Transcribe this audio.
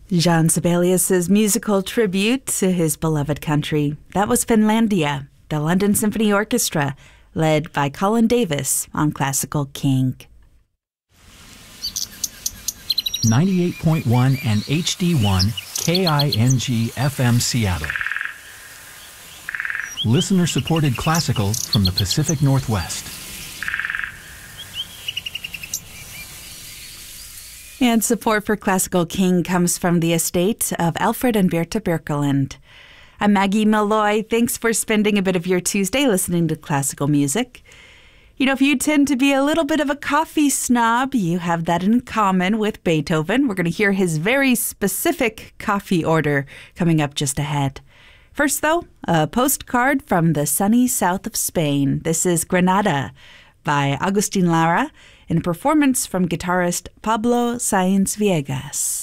Jean Sibelius's musical tribute to his beloved country. That was Finlandia, the London Symphony Orchestra, led by Colin Davis on Classical King. 98.1 and HD1 KING FM Seattle. Listener-supported classical from the Pacific Northwest. And support for Classical King comes from the estate of Alfred and Berta Birkeland. I'm Maggie Malloy. Thanks for spending a bit of your Tuesday listening to classical music. You know, if you tend to be a little bit of a coffee snob, you have that in common with Beethoven. We're going to hear his very specific coffee order coming up just ahead. First, though, a postcard from the sunny south of Spain. This is Granada by Agustin Lara, in a performance from guitarist Pablo Sáenz Villegas.